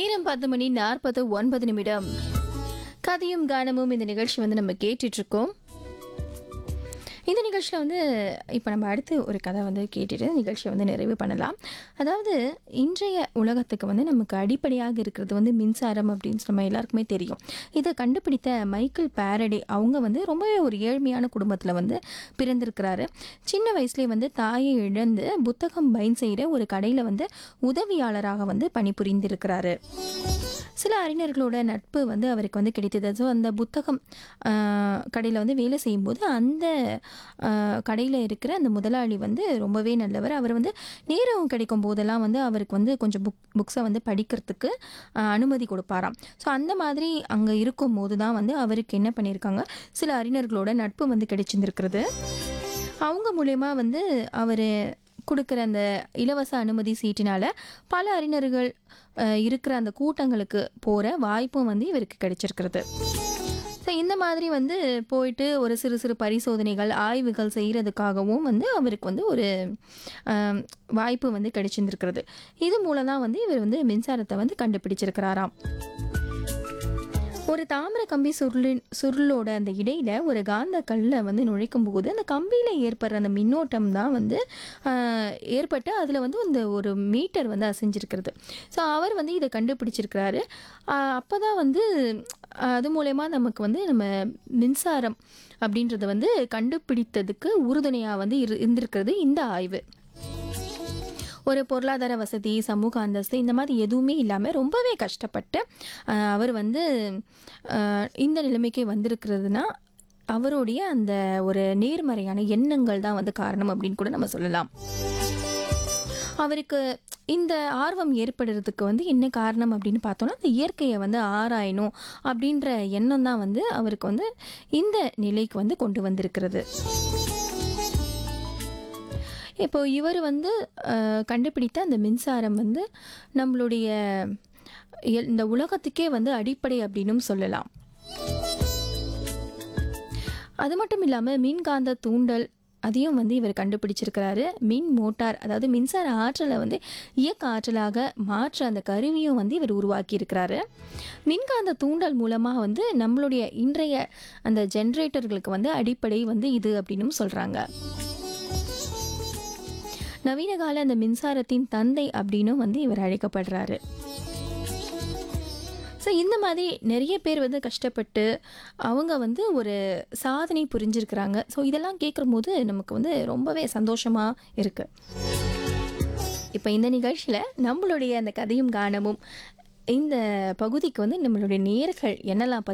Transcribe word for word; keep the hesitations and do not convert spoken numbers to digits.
நேரம் பத்து மணி நாற்பத்து ஒன்பது நிமிடம். கதையும் கானமும் இந்த நிகழ்ச்சி வந்து நம்ம கேட்டுட்டு இருக்கோம். இந்த நிகழ்ச்சியில் வந்து இப்போ நம்ம அடுத்து ஒரு கதை வந்து கேட்டுட்டு நிகழ்ச்சியை வந்து நிறைவு பண்ணலாம். அதாவது இன்றைய உலகத்துக்கு வந்து நமக்கு அடிப்படையாக இருக்கிறது வந்து மின்சாரம் அப்படின்னு நம்ம எல்லாருக்குமே தெரியும். இதை கண்டுபிடித்த மைக்கேல் பாரடே அவங்க வந்து ரொம்பவே ஒரு ஏழ்மையான குடும்பத்தில் வந்து பிறந்திருக்கிறாரு. சின்ன வயசுலேயே வந்து தாயை இழந்து புத்தகம் பைன் செய்கிற ஒரு கடையில் வந்து உதவியாளராக வந்து பணிபுரிந்திருக்கிறாரு. சில அறிஞர்களோட நட்பு வந்து அவருக்கு வந்து கிடைத்தது. ஸோ அந்த புத்தகம் கடையில் வந்து வேலை செய்யும்போது அந்த கடையில் இருக்கிற அந்த முதலாளி வந்து ரொம்பவே நல்லவர். அவர் வந்து நேரம் கிடைக்கும் போதெல்லாம் வந்து அவருக்கு வந்து கொஞ்சம் புக் புக்ஸை வந்து படிக்கிறதுக்கு அனுமதி கொடுப்பாராம். ஸோ அந்த மாதிரி அங்கே இருக்கும் போது தான் வந்து அவருக்கு என்ன பண்ணியிருக்காங்க, சில அறிஞர்களோட நட்பு வந்து கிடைச்சிருந்துருக்கிறது. அவங்க மூலயமா வந்து அவர் கொடுக்குற அந்த இலவச அனுமதி சீட்டினால் பல அறிஞர்கள் இருக்கிற அந்த கூட்டங்களுக்கு போகிற வாய்ப்பும் வந்து இவருக்கு கிடைச்சிருக்கிறது. ஸோ இந்த மாதிரி வந்து போயிட்டு ஒரு சிறு சிறு பரிசோதனைகள் ஆய்வுகள் செய்கிறதுக்காகவும் வந்து அவருக்கு வந்து ஒரு வாய்ப்பு வந்து கிடைச்சிருந்துருக்கிறது. இது மூலம் தான் வந்து இவர் வந்து மின்சாரத்தை வந்து கண்டுபிடிச்சிருக்கிறாராம். ஒரு தாமிர கம்பி சுருளின் சுருளோட அந்த இடையில ஒரு காந்த கல்லை வந்து நுழைக்கும் போது அந்த கம்பியில் ஏற்படுற அந்த மின்னோட்டம் தான் வந்து ஏற்பட்டு அதில் வந்து இந்த ஒரு மீட்டர் வந்து அசைஞ்சிருக்கிறது. ஸோ அவர் வந்து இதை கண்டுபிடிச்சிருக்கிறாரு. அப்போ தான் வந்து அது மூலயமா நமக்கு வந்து நம்ம மின்சாரம் அப்படின்றத வந்து கண்டுபிடித்ததுக்கு உறுதுணையாக வந்து இரு இருந்திருக்கிறது இந்த ஆய்வு. ஒரு பொருளாதார வசதி, சமூக அந்தஸ்து இந்த மாதிரி எதுவுமே இல்லாமல் ரொம்பவே கஷ்டப்பட்டு அவர் வந்து இந்த நிலைமைக்கு வந்திருக்கிறதுனா அவருடைய அந்த ஒரு நேர்மறையான எண்ணங்கள் தான் வந்து காரணம் அப்படின்னு கூட நம்ம சொல்லலாம். அவருக்கு இந்த ஆர்வம் ஏற்படுறதுக்கு வந்து என்ன காரணம் அப்படின்னு பார்த்தோன்னா, அந்த இயற்கையை வந்து ஆராயணும் அப்படின்ற எண்ணம் தான் வந்து அவருக்கு வந்து இந்த நிலைக்கு வந்து கொண்டு வந்திருக்கிறது. இப்போ இவர் வந்து கண்டுபிடித்த அந்த மின்சாரம் வந்து நம்மளுடைய இந்த உலகத்துக்கே வந்து அடிப்படை அப்படின்னும் சொல்லலாம். அது மட்டும் இல்லாமல் மின்காந்த தூண்டல் அதையும் வந்து இவர் கண்டுபிடிச்சிருக்கிறாரு. மின் மோட்டார், அதாவது மின்சார ஆற்றலை வந்து இயக்க ஆற்றலாக மாற்ற அந்த கருவியும் வந்து இவர் உருவாக்கி இருக்கிறாரு. மின்காந்த தூண்டல் மூலமாக வந்து நம்மளுடைய இன்றைய அந்த ஜென்ரேட்டர்களுக்கு வந்து அடிப்படை வந்து இது அப்படின்னும் சொல்கிறாங்க. நவீன கால அந்த மின்சாரத்தின் தந்தை அப்படின்னும் வந்து இவர் அழைக்கப்படுறாரு. ஸோ இந்த மாதிரி நிறைய பேர் வந்து கஷ்டப்பட்டு அவங்க வந்து ஒரு சாதனை புரிஞ்சிருக்கிறாங்க. ஸோ இதெல்லாம் கேட்கும்போது நமக்கு வந்து ரொம்பவே சந்தோஷமாக இருக்குது. இப்போ இந்த நிகழ்ச்சியில் நம்மளுடைய அந்த கதையும் கானமும் இந்த பகுதிக்கு வந்து நம்மளுடைய நேயர்கள் என்னெல்லாம்